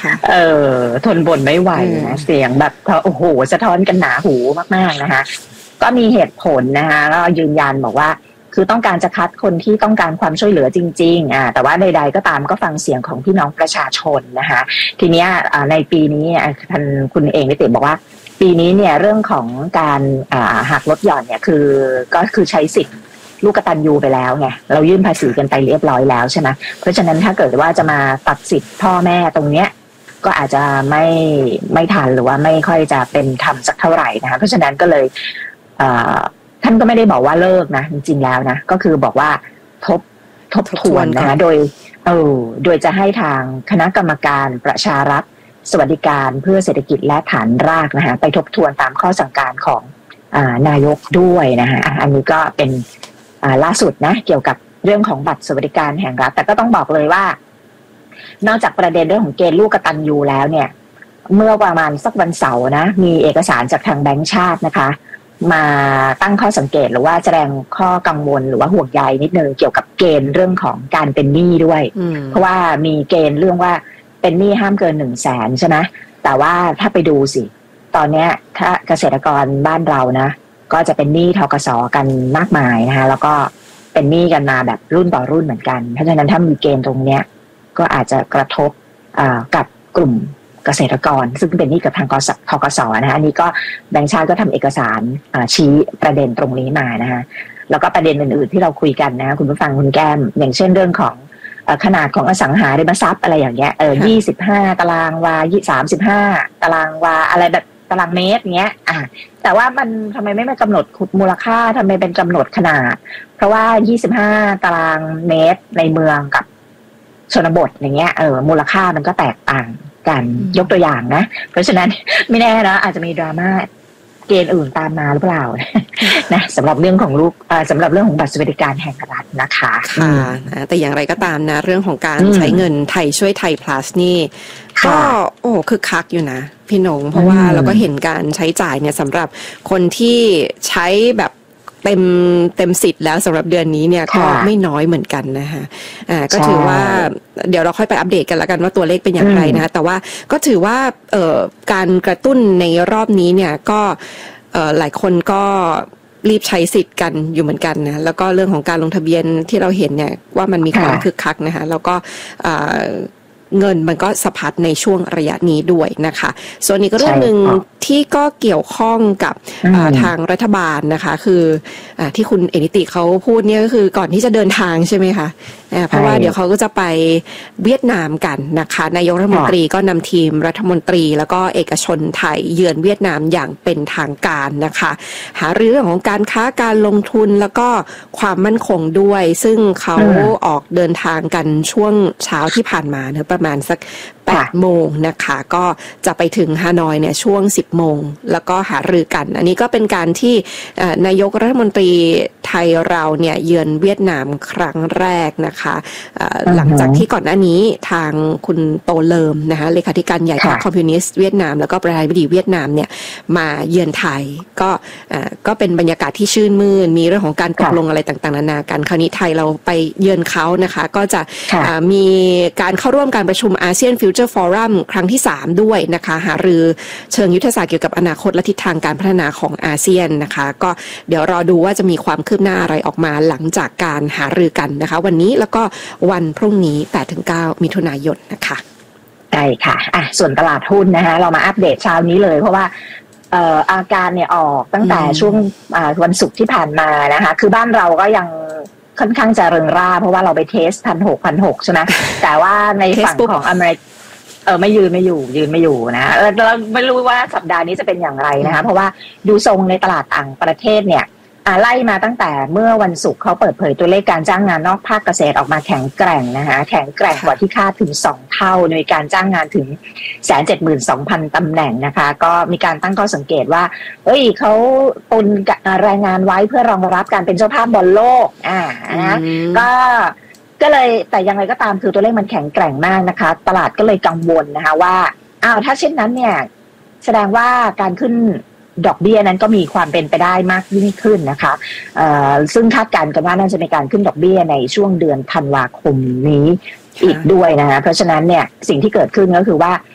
เอทนบ่นไม่ไหวนะเสียงแบบโอ้โหสะท้อนกันหนาหูมากๆนะคะก็มีเหตุผลนะคะก็ยืนยันบอกว่าคือต้องการจะคัดคนที่ต้องการความช่วยเหลือจริงๆแต่ว่าใดๆก็ตามก็ฟังเสียงของพี่น้องประชาชนนะคะทีนี้ในปีนี้ท่านคุณเองนิติบอกว่าปีนี้เนี่ยเรื่องของการหักลดหย่อนเนี่ยก็คือใช้สิทธิ์ลูกกตัญญูไปแล้วไงเรายื่นภาษีกันไปเรียบร้อยแล้วใช่ไหมเพราะฉะนั้นถ้าเกิดว่าจะมาตัดสิทธิ์พ่อแม่ตรงเนี้ยก็อาจจะไม่ทันหรือว่าไม่ค่อยจะเป็นธรรมสักเท่าไหร่นะคะเพราะฉะนั้นก็เลยท่านก็ไม่ได้บอกว่าเลิกนะจริงๆแล้วนะก็คือบอกว่าทบทวนนะคะโดยจะให้ทางคณะกรรมการประชารัฐสวัสดิการเพื่อเศรษฐกิจและฐานรากนะคะไปทบทวนตามข้อสั่งการของนายกด้วยนะคะอันนี้ก็เป็นล่าสุดนะเกี่ยวกับเรื่องของบัตรสวัสดิการแห่งรัฐแต่ก็ต้องบอกเลยว่านอกจากประเด็นเรื่องของเกณฑ์ลูกกตัญญูแล้วเนี่ยเมื่อประมาณสักวันเสาร์นะมีเอกสารจากทางแบงก์ชาตินะคะมาตั้งข้อสังเกตหรือว่าแสดงข้อกังวลหรือว่าห่วงใยนิดนึงเกี่ยวกับเกณฑ์เรื่องของการเป็นหนี้ด้วยเพราะว่ามีเกณฑ์เรื่องว่าเป็นหนี้ห้ามเกิน100,000ใช่ไหมแต่ว่าถ้าไปดูสิตอนนี้ถ้าเกษตรกรบ้านเรานะก็จะเป็นหนี้ธกส.กันมากมายนะคะแล้วก็เป็นหนี้กันมาแบบรุ่นต่อรุ่นเหมือนกันเพราะฉะนั้นถ้ามีเกณฑ์ตรงเนี้ยก็อาจจะกระทบกับกลุ่มเกษตรกรซึ่งเป็นหนี้กับทางธกส.นะคะอันนี้ก็แบงก์ชาติก็ทำเอกสารชี้ประเด็นตรงนี้มานะคะแล้วก็ประเด็นอื่นๆที่เราคุยกันนะคุณผู้ฟังคุณแก้มอย่างเช่นเรื่องของขนาดของอสังหาริมทรัพย์อะไรอย่างเงี้ย25 ตารางวา35 ตารางวาอะไรแบบตารางเมตรเงี้ยแต่ว่ามันทำไมไม่มากำหนดมูลค่าทำไมเป็นกำหนดขนาดเพราะว่า25 ตารางเมตรในเมืองกับชนบทอย่างเงี้ยมูลค่ามันก็แตกต่างกันยกตัวอย่างนะเพราะฉะนั้นไม่แน่นะอาจจะมีดราม่าเกณฑ์อื่นตามมาหรือเปล่านะสำหรับเรื่องของสำหรับเรื่องของบัตรสวัสดิการแห่งรัฐนะคะค่ะแต่อย่างไรก็ตามนะเรื่องของการใช้เงินไทยช่วยไทย plus นี่ก็คึกคักอยู่นะพี่หนงเพราะว่าเราก็เห็นการใช้จ่ายเนี่ยสำหรับคนที่ใช้แบบเต็มสิทธิ์แล้วสำหรับเดือนนี้เนี่ยก็ไม่น้อยเหมือนกันนะคะก็ถือว่าเดี๋ยวเราค่อยไปอัปเดตกันแล้วกันว่าตัวเลขเป็นอย่างไรนะคะแต่ว่าก็ถือว่าการกระตุ้นในรอบนี้เนี่ยก็หลายคนก็รีบใช้สิทธิ์กันอยู่เหมือนกันนะแล้วก็เรื่องของการลงทะเบียนที่เราเห็นเนี่ยว่ามันมีความคึกคักนะคะแล้วก็เงินมันก็สะพัดในช่วงระยะนี้ด้วยนะคะส่วนอีกเรื่องนึงที่ก็เกี่ยวข้องกับทางรัฐบาลนะคะคือที่คุณเอนิติเขาพูดเนี่ยก็คือก่อนที่จะเดินทางใช่ไหมคะเพราะว่าเดี๋ยวเขาก็จะไปเวียดนามกันนะคะนายกรัฐมนตรีก็นำทีมรัฐมนตรีแล้วก็เอกชนไทยเยือนเวียดนามอย่างเป็นทางการนะคะหาเรื่องของการค้าการลงทุนแล้วก็ความมั่นคงด้วยซึ่งเขาออกเดินทางกันช่วงเช้าที่ผ่านมาเนอะประมาณสัก8 โมงนะคะก็จะไปถึงฮานอยเนี่ยช่วง10 โมงแล้วก็หารือกันอันนี้ก็เป็นการที่นายกรัฐมนตรีไทยเราเนี่ยเยือนเวียดนามครั้งแรกนะคะหลังจากที่ก่อนหน้านี้ทางคุณโตเลิมนะคะเลขาธิการใหญ่พรรคคอมมิวนิสต์เวียดนามแล้วก็ประธานาธิบดีเวียดนามเนี่ยมาเยือนไทยก็เป็นบรรยากาศที่ชื่นมื่นมีเรื่องของการตกลงอะไรต่างๆนานากันคราวนี้ไทยเราไปเยือนเขานะคะก็จะมีการเข้าร่วมการประชุมอาเซียนฟิวเจอร์ฟอรัมครั้งที่3ด้วยนะคะหารือเชิงยุทธศาสตร์เกี่ยวกับอนาคตและทิศทางการพัฒนาของอาเซียนนะคะก็เดี๋ยวรอดูว่าจะมีความคืบหน้าอะไรออกมาหลังจากการหารือกันนะคะวันนี้แล้วก็วันพรุ่งนี้ 8-9 มิถุนายนนะคะใช่ค่ะส่วนตลาดหุ้นนะคะเรามาอัปเดตเช้านี้เลยเพราะว่าอาการเนี่ยออกตั้งแต่ช่วงวันศุกร์ที่ผ่านมานะคะคือบ้านเราก็ยังค่อนข้างจะเริงร่าเพราะว่าเราไปเทส1,600ใช่ไหมแต่ว่าในฝั่งของอเมริกไม่ยืนไม่อยู่นะเราไม่รู้ว่าสัปดาห์นี้จะเป็นอย่างไรนะคะเพราะว่าดูทรงในตลาดต่างประเทศเนี่ยไล่มาตั้งแต่เมื่อวันศุกร์เขาเปิดเผยตัวเลขการจ้างงานนอกภาคเกษตรออกมาแข็งแกร่งนะคะแข็งแกร่งกว่าที่คาดถึง2 เท่าในการจ้างงานถึง 172,000 ตำแหน่งนะคะก็มีการตั้งข้อสังเกตว่าเขาตุนรายงานไว้เพื่อรองรับการเป็นเจ้าภาพบอลโลกนะก็เลยแต่ยังไงก็ตามคือตัวเลขมันแข็งแกร่งมากนะคะตลาดก็เลยกังวลนะคะว่าถ้าเช่นนั้นเนี่ยแสดงว่าการขึ้นดอกเบี้ยนั้นก็มีความเป็นไปได้มากยิ่งขึ้นนะคะซึ่งคาดการณ์กันว่าน่าจะมีการขึ้นดอกเบี้ยในช่วงเดือนธันวาคมนี้อีกด้วยนะคะเพราะฉะนั้นเนี่ยสิ่งที่เกิดขึ้นก็คือว่า